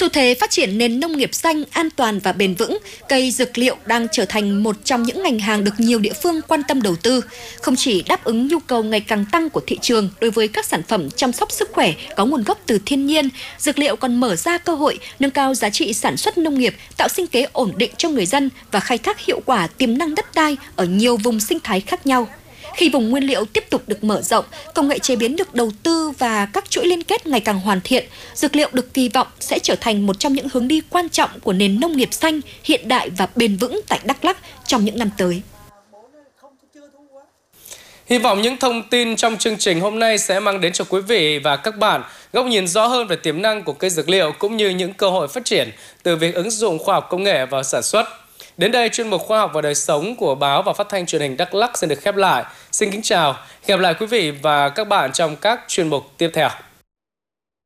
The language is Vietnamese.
Xu thế phát triển nền nông nghiệp xanh, an toàn và bền vững, cây dược liệu đang trở thành một trong những ngành hàng được nhiều địa phương quan tâm đầu tư. Không chỉ đáp ứng nhu cầu ngày càng tăng của thị trường đối với các sản phẩm chăm sóc sức khỏe có nguồn gốc từ thiên nhiên, dược liệu còn mở ra cơ hội nâng cao giá trị sản xuất nông nghiệp, tạo sinh kế ổn định cho người dân và khai thác hiệu quả tiềm năng đất đai ở nhiều vùng sinh thái khác nhau. Khi vùng nguyên liệu tiếp tục được mở rộng, công nghệ chế biến được đầu tư và các chuỗi liên kết ngày càng hoàn thiện, dược liệu được kỳ vọng sẽ trở thành một trong những hướng đi quan trọng của nền nông nghiệp xanh, hiện đại và bền vững tại Đắk Lắk trong những năm tới. Hy vọng những thông tin trong chương trình hôm nay sẽ mang đến cho quý vị và các bạn góc nhìn rõ hơn về tiềm năng của cây dược liệu cũng như những cơ hội phát triển từ việc ứng dụng khoa học công nghệ vào sản xuất. Đến đây, chuyên mục Khoa học và đời sống của báo và phát thanh truyền hình Đắk Lắk xin được khép lại. Xin kính chào, hẹn gặp lại quý vị và các bạn trong các chuyên mục tiếp theo.